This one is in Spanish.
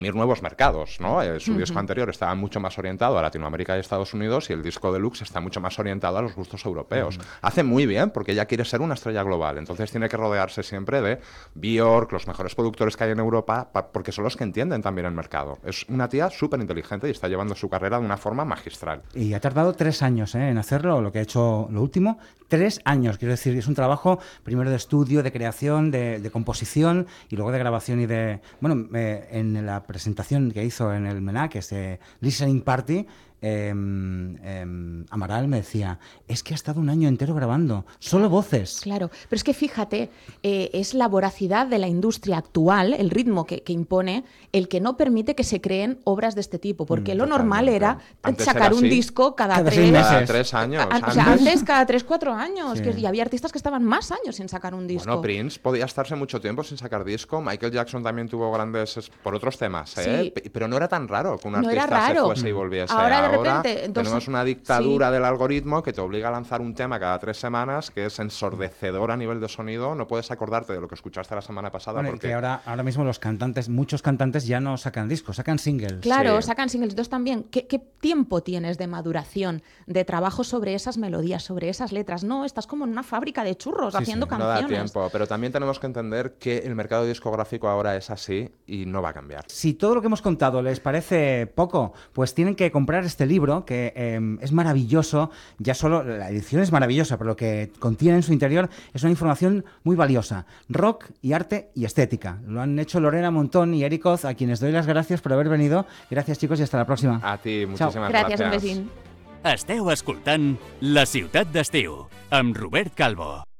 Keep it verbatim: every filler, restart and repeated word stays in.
nuevos mercados, ¿no? Eh, su Ujú. disco anterior estaba mucho más orientado a Latinoamérica y Estados Unidos y el disco deluxe está mucho más orientado a los gustos europeos. Ujú. Hace muy bien porque ella quiere ser una estrella global, entonces tiene que rodearse siempre de Björk, los mejores productores que hay en Europa, pa- porque son los que entienden también el mercado. Es una tía súper inteligente y está llevando su carrera de una forma magistral. Y ha tardado tres años ¿eh? en hacerlo, lo que ha hecho lo último, tres años, quiero decir, es un trabajo primero de estudio, de creación, de, de composición y luego de grabación y de... Bueno, eh, en la presentación que hizo en el MENA, que es eh, Listening Party, eh, eh, Amaral me decía, es que ha estado un año entero grabando, solo voces. Claro, pero es que fíjate, eh, es la voracidad de la industria actual, el ritmo que, que impone, el que no permite que se creen obras de este tipo, porque Mm, lo normal totalmente. era Antes sacar era un así. disco cada, Cada tres seis meses. Cada tres años. a- o sea, antes- antes cada tres, cuatro años, Sí. que, y había artistas que estaban más años sin sacar un disco. Bueno, Prince podía estarse mucho tiempo sin sacar disco. Michael Jackson también tuvo grandes es- por otros temas, ¿eh? Sí. P- Pero no era tan raro que un No era artista se raro. fuese y volviese. Ahora, de repente, entonces- tenemos una dictadura sí. del algoritmo que te obliga a lanzar un tema cada tres semanas que es ensordecedor a nivel de sonido. No puedes acordarte de lo que escuchaste la semana pasada Bueno, y porque... que ahora, ahora mismo los cantantes, muchos cantantes ya no sacan discos, sacan singles. Claro, Sí. sacan singles. Entonces también, ¿qué, qué tiempo tienes de maduración, de trabajo sobre esas melodías, sobre esas letras? No, estás como en una fábrica de churros Sí, haciendo sí. No da canciones. tiempo, pero también tenemos que entender que el mercado discográfico ahora es así y no va a cambiar. Si todo lo que hemos contado les parece poco, pues tienen que comprar este libro, que eh, es maravilloso. Ya solo la edición es maravillosa, pero lo que contiene en su interior es una información muy valiosa. Rock y arte y estética. Lo han hecho Lorena Montón y Eric Oz, a quienes doy las gracias por haber venido. Gracias, chicos, y hasta la próxima. A ti, Chao. muchísimas Gràcies, un gracias. besín. Esteu escoltant La Ciutat d'Estiu, amb Robert Calvo.